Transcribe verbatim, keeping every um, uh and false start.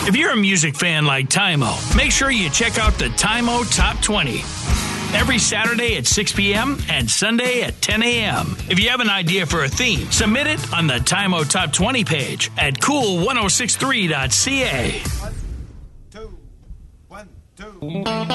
If you're a music fan like Tymo, make sure you check out the Tymo Top twenty. Every Saturday at six p.m. and Sunday at ten a.m. If you have an idea for a theme, submit it on the Tymo Top twenty page at cool ten sixty-three dot c a. One, two, one, two.